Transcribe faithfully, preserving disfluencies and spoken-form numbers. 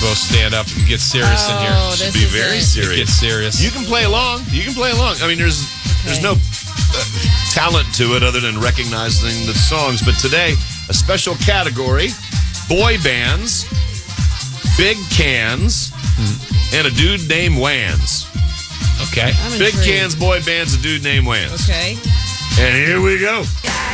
both stand up and get serious Oh, in here. this Should be is very it. serious. It gets serious. You can play along. You can play along. I mean, there's there's no uh, talent to it other than recognizing the songs. But today, a special category: boy bands, big cans, and a dude named Wans. Okay. I'm Big intrigued. cans, boy bands, a dude named Wans. Okay. And here we go.